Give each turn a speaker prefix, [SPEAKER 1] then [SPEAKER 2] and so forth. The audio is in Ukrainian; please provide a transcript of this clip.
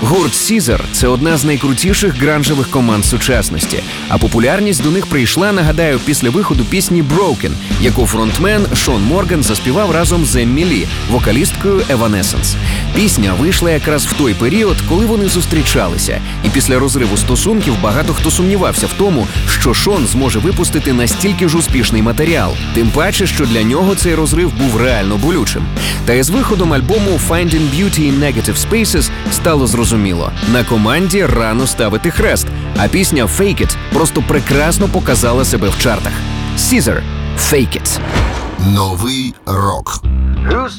[SPEAKER 1] Гурт Caesar – це одна з найкрутіших гранжевих команд сучасності, а популярність до них прийшла, нагадаю, після виходу пісні «Broken», яку фронтмен Шон Морган заспівав разом з Еммі Лі, вокалісткою Evanescence. Пісня вийшла якраз в той період, коли вони зустрічалися, і після розриву стосунків багато хто сумнівався в тому, що Шон зможе випустити настільки ж успішний матеріал, тим паче, що для нього цей розрив був реально болючим. Та із виходом альбому «Finding Beauty in Negative Spaces» стало зрозуміло – на команді рано ставити хрест, а пісня «Fake It» просто прекрасно показала себе в чартах. Caesar – «Fake It».
[SPEAKER 2] Новий рок.